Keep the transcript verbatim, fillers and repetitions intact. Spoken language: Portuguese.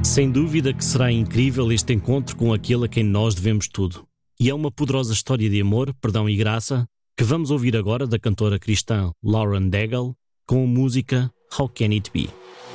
Sem dúvida que será incrível este encontro com aquele a quem nós devemos tudo. E é uma poderosa história de amor, perdão e graça que vamos ouvir agora da cantora cristã Lauren Daigle com a música How Can It Be?